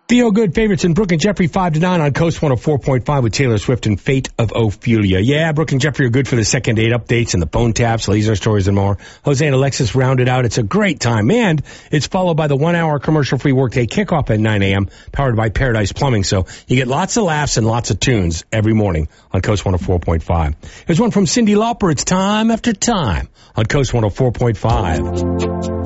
Theo Good favorites in Brooke and Jeffrey 5 to 9 on Coast 104.5 with Taylor Swift and Fate of Ophelia. Yeah, Brooke and Jeffrey are good for the second date updates and the phone taps, laser stories, and more. Jose and Alexis rounded out. It's a great time, and it's followed by the 1-hour commercial-free workday kickoff at 9 a.m. powered by Paradise Plumbing. So you get lots of laughs and lots of tunes every morning on Coast 104.5. Here's one from Cyndi Lauper. It's Time After Time on Coast 104.5.